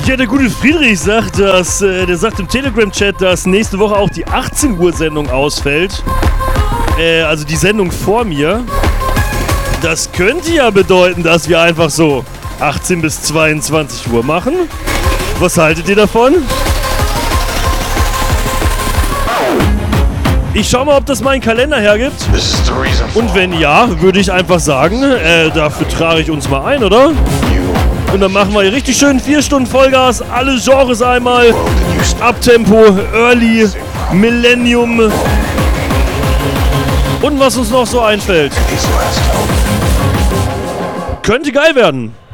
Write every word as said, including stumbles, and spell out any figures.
Ja, der gute Friedrich sagt, dass, äh, der sagt im Telegram-Chat, dass nächste Woche auch die achtzehn Uhr Sendung ausfällt. Äh, also die Sendung vor mir. Das könnte ja bedeuten, dass wir einfach so achtzehn bis zweiundzwanzig Uhr machen. Was haltet ihr davon? Ich schau mal, ob das mein Kalender hergibt. Und wenn ja, würde ich einfach sagen, äh, dafür trage ich uns mal ein, oder? Und dann machen wir hier richtig schön vier Stunden Vollgas, alle Genres einmal. Abtempo, Early, Millennium und was uns noch so einfällt. Könnte geil werden.